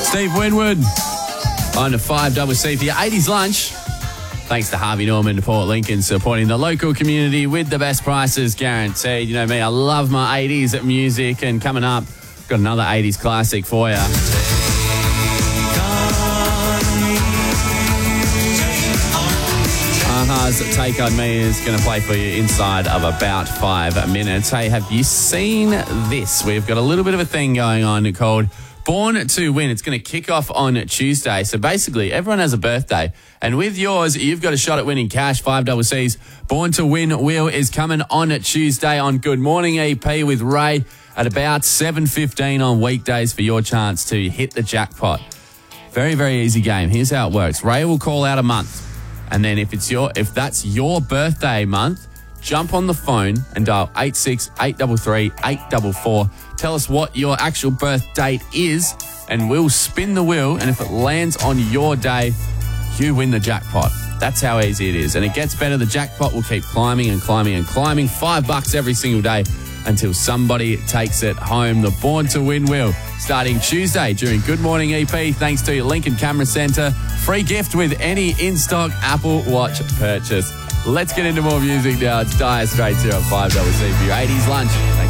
Steve Winwood on the 5CC for your 80s lunch. Thanks to Harvey Norman and Port Lincoln, supporting the local community with the best prices guaranteed. You know me, I love my 80s music, and coming up, got another 80s classic for you. Aha's Take On Me is going to play for you inside of about 5 minutes. Hey, have you seen this? We've got a little bit of a thing going on called Born to Win. It's going to kick off on Tuesday. So basically, everyone has a birthday. And with yours, you've got a shot at winning cash, 5CC's Born to Win wheel is coming on Tuesday on Good Morning EP with Ray at about 7:15 on weekdays for your chance to hit the jackpot. Very, very easy game. Here's how it works. Ray will call out a month. And then if that's your birthday month, jump on the phone and dial 86-833-844. Tell us what your actual birth date is, and we'll spin the wheel. And if it lands on your day, you win the jackpot. That's how easy it is. And it gets better. The jackpot will keep climbing and climbing and climbing. $5 every single day until somebody takes it home. The Born to Win wheel starting Tuesday during Good Morning EP. Thanks to Lincoln Camera Centre. Free gift with any in-stock Apple Watch purchase. Let's get into more music now. It's Dire Straits here on 5CC for your 80s lunch. Thanks.